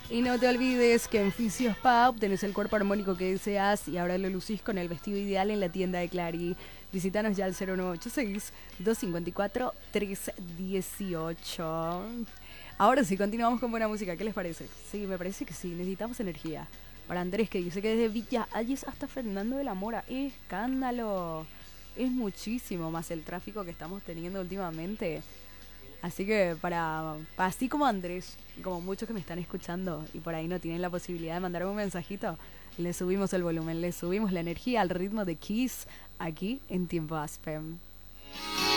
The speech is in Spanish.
Y no te olvides que en Fisio Spa obtenés el cuerpo armónico que deseas y ahora lo lucís con el vestido ideal en la tienda de Clary. Visítanos ya al 0986-254-318. Ahora sí, continuamos con buena música. ¿Qué les parece? Sí, me parece que sí. Necesitamos energía. Para Andrés, que dice que desde Villa Ayes hasta Fernando de la Mora. ¡Escándalo! Es muchísimo más el tráfico que estamos teniendo últimamente. Así que así como Andrés, como muchos que me están escuchando y por ahí no tienen la posibilidad de mandarme un mensajito, le subimos el volumen, le subimos la energía al ritmo de Kiss aquí en Tiempo Aspen.